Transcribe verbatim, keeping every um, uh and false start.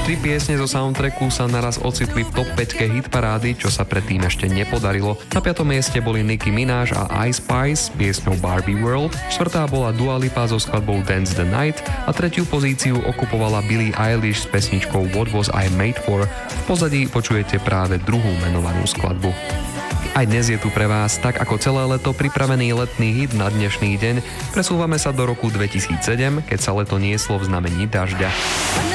Štyri piesne zo soundtracku sa naraz ocitli v top päťke hitparády, čo sa predtým ešte nepodarilo. Na piatom mieste boli Nicki Minaj a Ice Spice s piesňou Barbie World, štvrtá bola Dua Lipa so skladbou Dance the Night a tretiu pozíciu okupovala Billie Eilish s pesničkou What Was I Made For. V pozadí počujete práve druhú menovanú skladbu. Aj dnes je tu pre vás, tak ako celé leto, pripravený letný hit na dnešný deň. Presúvame sa do roku dvetisícsedem, keď sa leto nieslo v znamení dažďa.